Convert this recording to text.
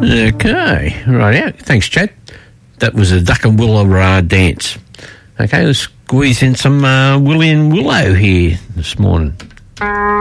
Okay, right out. Thanks, Chad. That was a Duck and Willow dance. Okay, let's squeeze in some Willie and Willow here this morning.